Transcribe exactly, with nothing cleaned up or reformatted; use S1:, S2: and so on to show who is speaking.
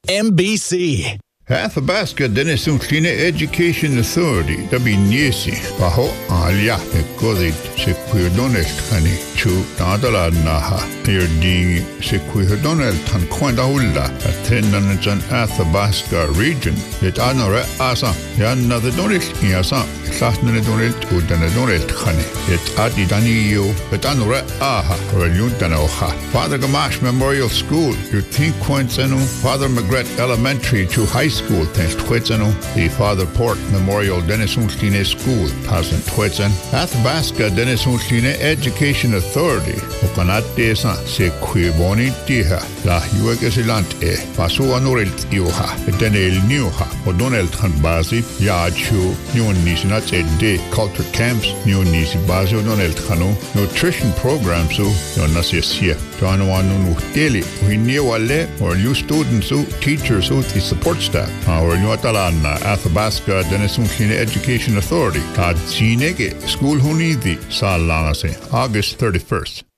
S1: M B C.
S2: Athabasca Denison Education Authority, W N Y S I, Baho Alia, Ecosit, Sequirdonel Tani, Chu, Nadala Naha, Here D. Sequirdonel Tan Quandaula, attendant an Athabasca region, that Anora Asa, Yana the Donis, Yasa, Sasna Donel, Udana Donel Tani, yet Adi Danio, but Anora Aha, or Yutanoha. Father Gamash Memorial School, you think Quinzeno, Father Magret Elementary to High School, thanks Twitsano, the Father Port Memorial Dennis Unstine School, Tazen Twitsen, Athabasca Dennis Unstine Education Authority, Okanat Desa, Se Quiboni Diha, La Huegesilant E, Pasu Anorel Tioha, Denel Newha, O'Donnell Tanbazi, Yachu, New Nisinat De, Culture Camps, New Nisi Bazi O'Donnell Tano, Nutrition Programs, no Nasiasia, Joanwanu Daily, we knew Wale, or new students, teachers, the support staff. Our New Atalana, Athabasca, Denison Education Authority, Tad Sinege, School Hunidi, Salangase, August thirty-first.